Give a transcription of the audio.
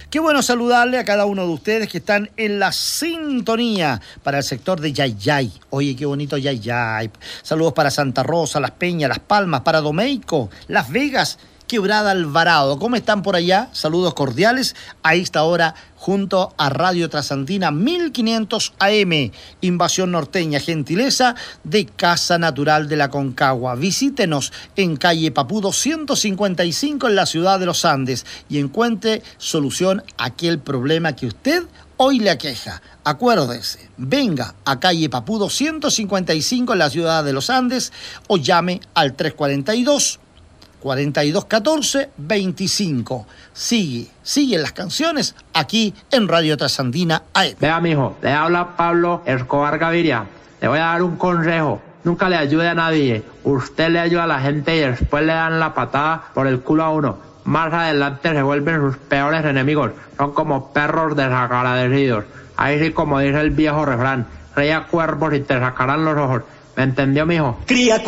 Qué bueno saludarle a cada uno de ustedes que están en la sintonía para el sector de Yayay. Oye, qué bonito Yayay. Saludos para Santa Rosa, Las Peñas, Las Palmas, para Domeico, Las Vegas, Quebrada Alvarado. ¿Cómo están por allá? Saludos cordiales a esta hora junto a Radio Trasandina 1500 AM. Invasión Norteña, gentileza de Casa Natural de la Concagua. Visítenos en calle Papudo 155 en la ciudad de los Andes y encuentre solución a aquel problema que usted hoy le aqueja. Acuérdese, venga a calle Papudo 155 en la ciudad de los Andes o llame al 342-4214-25. Siguen las canciones aquí en Radio Trasandina AM. Vea, mijo, le habla Pablo Escobar Gaviria. Le voy a dar un consejo. Nunca le ayude a nadie. Usted le ayuda a la gente y después le dan la patada por el culo a uno. Más adelante se vuelven sus peores enemigos. Son como perros desagradecidos. Ahí sí, como dice el viejo refrán, cría cuervos y te sacarán los ojos. ¿Me entendió, mijo? Cría